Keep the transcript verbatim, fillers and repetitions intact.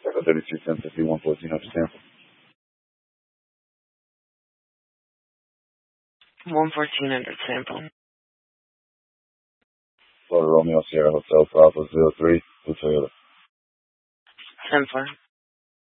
Echo thirty-two, ten fifty, one fourteen hundred sample. one fourteen hundred sample. Florida Romeo Sierra Hotel Bravo zero three, Blue Toyota. ten four.